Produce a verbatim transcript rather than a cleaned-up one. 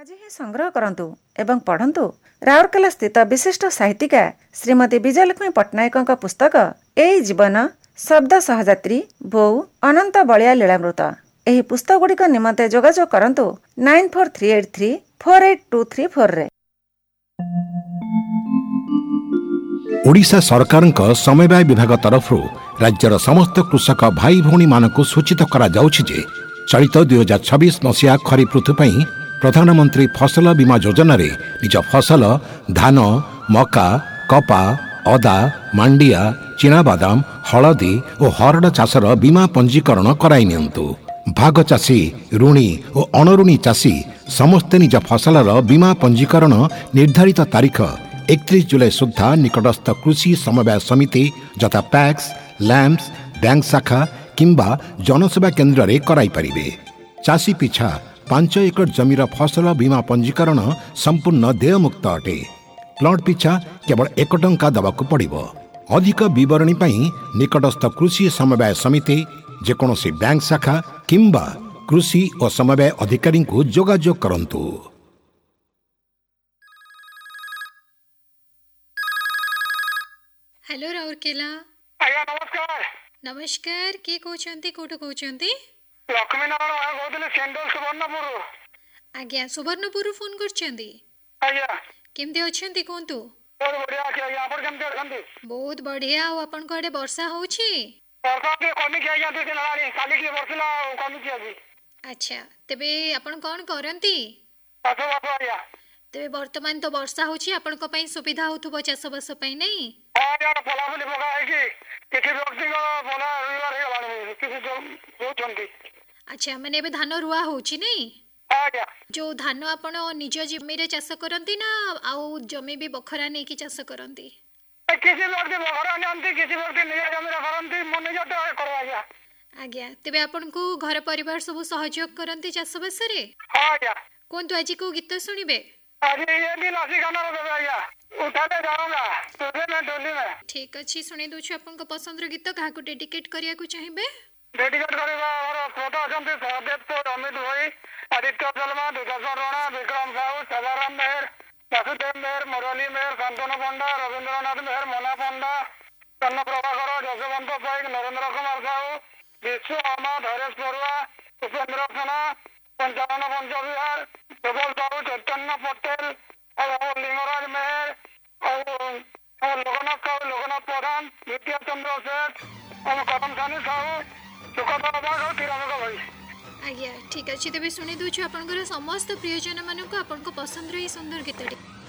आज ही संग्रह करंतु एवं पढ़ंतु राउरकेला स्थित विशिष्ट साहित्यिका श्रीमती विजयलक्ष्मी पट्टनायक पुस्तक ए जीवन शब्द सहयात्री बो अनंत बलिया लीलामृत। एही पुस्तक गुड़िक निमंते जोगाजोग करंतु nine four three eight three four eight to three four रे। ओडिशा सरकारक समवाय विभाग तरफ राज्यर समस्त कृषक भाई भौणी मानक सूचित करा जाउछि जे चलित दुई हजार छब्बीस मसीहा खरीफ ऋतु पई प्रधानमंत्री फसल बीमा योजना रे निज फसल धान मका कपा अदा मांडिया चिनाबादाम हलदी और हरड़ चाषर बीमा पंजीकरण कराई नियंतु। भाग चाषी ऋणी और अणऋणी चाषी समस्ते निज फसलर बीमा पंजीकरण निर्धारित तारीख एकतीस जुलाई सुधा निकटस्थ कृषि समवाय समिति यथा पैक्स लैम्प्स बैंक शाखा किंबा जनसेवा केन्द्र रे कराई परिबे। चाषी पिछा पांच एकड़ जमीर फसल बीमा पंजीकरण संपूर्ण देयमुक्त अटे। प्लॉट पिछा केवल एक टंका दबाकू पड़िबो। अधिक विवरणी पई निकटस्थ कृषि समवाय समिति जेकोसी बैंक शाखा किंबा कृषि और समवाय अधिकारी को जोगाजोग करंतु। हेलो राउरकेला। आज्ञा नमस्कार। नमस्कार के कहउचंती कोठो कहउचंती? लक्ष्मी नारायण कहउतले सेंडल सुवर्णपुर। आज्ञा सुवर्णपुर फोन करचंती। आज्ञा केमते अछंती कोंतु? बहुत बढ़िया के यहाँ पर केमते अछंती? बहुत बढ़िया। आ अपन को आडे वर्षा होउची? वर्षा के कमी के आज्ञा दिन लानी काली के वर्षला कमी के अभी। अच्छा तबे अपन कोन करंती? पाछो बापा आज्ञा। तबे वर्तमान तो वर्षा होउची अपन को पई सुविधा होथुबो चाष बास पई नै? हां यार फला फली पका है कि किछि व्यक्ति को बोला रविवार हे लानी किछि जो होचंती। अच्छा माने एबे धान रुआ होउची नै? आज्ञा जो धान आपण निज जमी रे चाष करंती ना आउ जमी भी बखरा नै कि चाष करंती? किछि व्यक्ति बखरा नंती किछि व्यक्ति निज जमी रे करंती मन निज तो करवा आज्ञा। आज्ञा तेबे आपण को घर परिवार सब सहयोग करंती चाष बास रे? हां आज्ञा। कोंतु आज को गीत सुनिबे? आज ये दिन आसी गाना रे आज्ञा उठाते जाऊंगा तुझे मैं डोली में। ठीक अछि सुनि दोछु अपन को पसंद रो गीत काहा को डेडिकेट करिया को चाहिबे? डेडिकेट करबा और फोटो अजंती सहदेव अमित भाई आदित्य शर्मा दुर्गाधर राणा विक्रम साहू सदाराम मेहर वासुदेव मेहर मुरली मेहर शांतनु पंडा रविंद्रनाथ मेहर मोना पंडा चन्न प्रभाकर जसवंत पाइक नरेंद्र कुमार साहू विश्व अमा धरेश बरुआ उपेंद्र सेना पंचावन पंचविहार प्रबल साहू चैतन्य पटेल और लिंगराज मेहर और लोकनाथ साहू लोकनाथ प्रधान द्वितीय चंद्र सेठ और कदम सानी साहू सुखदेव बाग और तिरंगा भाई। आज्ञा ठीक अछि तेबे सुनि दोछु आपनकर समस्त प्रियजन मानको आपनको पसंद रही सुंदर गीतटी।